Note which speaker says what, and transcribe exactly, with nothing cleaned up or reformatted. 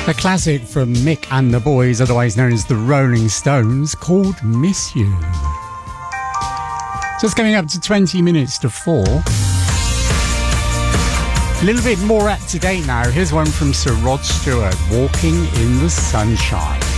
Speaker 1: A classic from Mick and the Boys, otherwise known as the Rolling Stones, called Miss You. Just coming up to twenty minutes to four. A little bit more up to date now. Here's one from Sir Rod Stewart, Walking in the Sunshine.